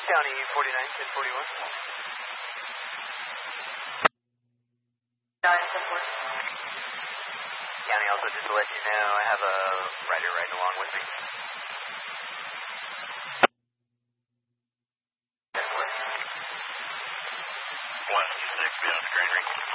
County 49, 1041. 974. County, also just to let you know, I have a rider riding along with me.